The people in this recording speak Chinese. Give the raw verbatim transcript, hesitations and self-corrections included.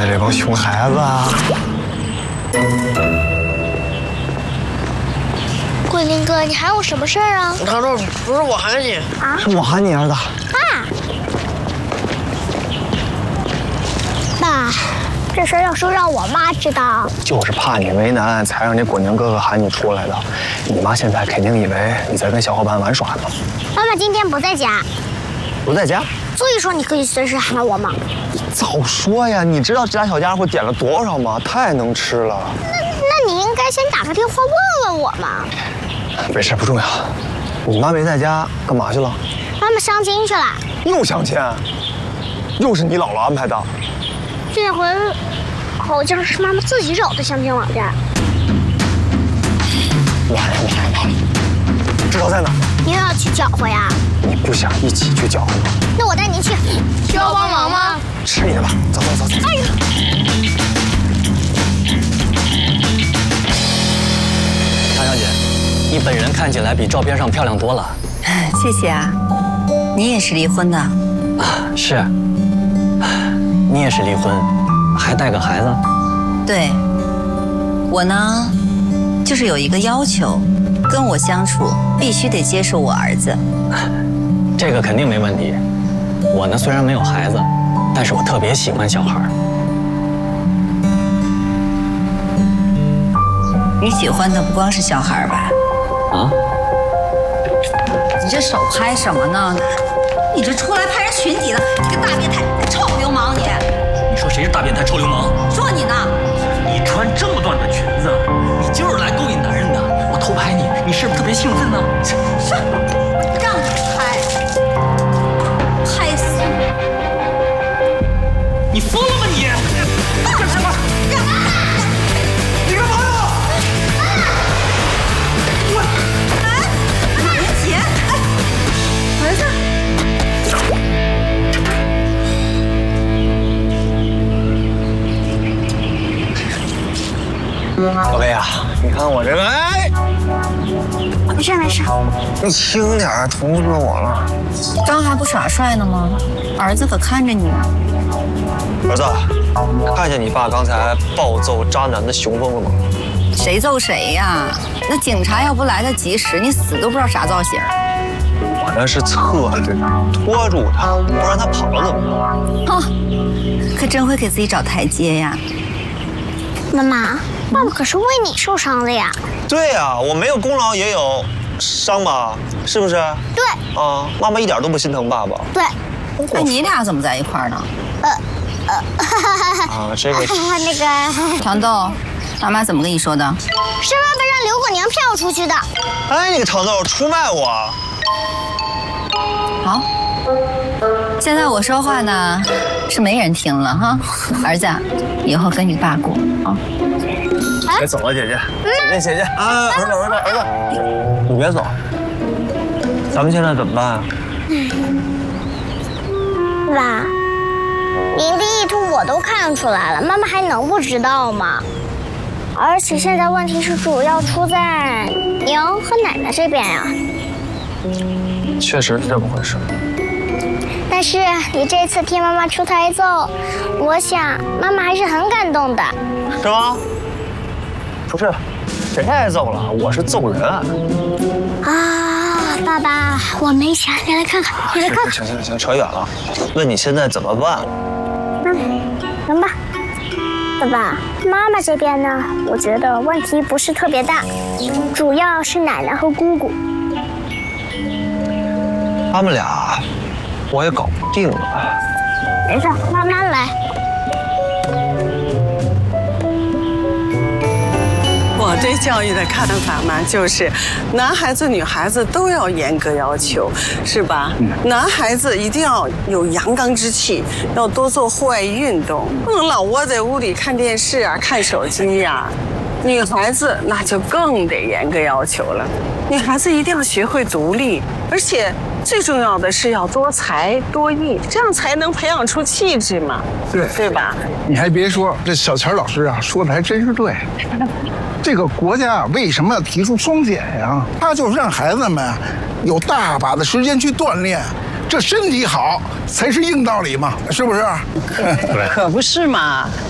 的这帮熊孩子啊！ 桂林哥，你喊我什么事儿啊？ 唐豆，不是我喊你啊， 是我喊你儿子。 爸，爸，这事儿要是让我妈知道， 就是怕你为难，才让你果宁哥哥喊你出来的。你妈现在肯定以为你在跟小伙伴玩耍呢。 妈妈今天不在家， 不在家， 所以说你可以随时喊我吗？ 早说呀！你知道这家小家伙点了多少吗？太能吃了。 那那你应该先打个电话问问我嘛。 没事，不重要。你妈没在家，干嘛去了？ 妈妈相亲去了。 又相亲？又是你姥姥安排的？ 这回好像是妈妈自己找的相亲网站。 完了完了完了！知道在哪？ 你又要去搅和呀？ 你不想一起去搅和吗？ 那我带您去。 需要帮忙吗？ 吃你的吧，走走走走。哎呀！ 唐小姐，你本人看起来比照片上漂亮多了。 谢谢啊。你也是离婚的？ 啊，是。你也是离婚，还带个孩子？ 对。我呢，就是有一个要求，跟我相处必须得接受我儿子。 这个肯定没问题。我呢虽然没有孩子，但是我特别喜欢小孩。 你喜欢的不光是小孩吧？ 啊？ 你这手拍什么呢？你这出来拍人群体的，你个大变态，臭流氓你！ 你说谁是大变态、臭流氓？ 说你呢？ 你穿这么短的裙子，你就是来勾引男人的。我偷拍你，你是不是特别兴奋呢？ 是，让你拍，拍死你！ 你疯了吗你？干什么？ 干嘛？ 你干嘛呀？ 我，哎，大人姐，哎，儿子。 宝贝啊，你看我这个，哎， 没事没事， 你轻点，疼死我了。 刚还不耍帅呢吗？儿子可看着你呢。 儿子，看见你爸刚才暴揍渣男的雄风了吗？ 谁揍谁呀？那警察要不来得及时，你死都不知道啥造型。 我那是侧着拖住他，不然他跑了怎么办？ 哼，可真会给自己找台阶呀。 妈妈，爸爸可是为你受伤了呀。 对呀、啊，我没有功劳也有伤吧？是不是？ 对。 啊，妈妈一点都不心疼爸爸。 对。 哎，你俩怎么在一块儿呢？ 呃呃， 啊，这个那个糖豆，妈妈怎么跟你说的？ 是爸爸让刘果宁票出去的。 哎，你个糖豆，出卖我！ 好，现在我说话呢是没人听了哈。儿子，以后跟你爸过啊。 别走了，姐姐，姐姐，姐姐啊，儿子，儿子，儿子，你别走。咱们现在怎么办啊？ 爸，您的意图我都看出来了，妈妈还能不知道吗？而且现在问题是主要出在您和奶奶这边呀。 确实是这么回事。 但是你这次替妈妈出台奏，我想妈妈还是很感动的。 是吗？不是，谁挨揍了？我是揍人。 啊，爸爸，我没钱，你来看看，你来看看。 行行行，扯远了。问你现在怎么办？ 嗯，行吧。爸爸，妈妈这边呢，我觉得问题不是特别大，主要是奶奶和姑姑。 他们俩，我也搞不定了。 没事，慢慢来。 我对教育的看法嘛，就是男孩子、女孩子都要严格要求，是吧？嗯、男孩子一定要有阳刚之气，要多做户外运动，不能老窝在屋里看电视啊、看手机呀、啊。女孩子那就更得严格要求了，女孩子一定要学会独立，而且最重要的是要多才多艺，这样才能培养出气质嘛， 对对吧？ 你还别说，这小钱老师啊说的还真是对。这个国家为什么要提出双减呀？他就是让孩子们有大把的时间去锻炼，这身体好才是硬道理嘛，是不是？ 可不是嘛。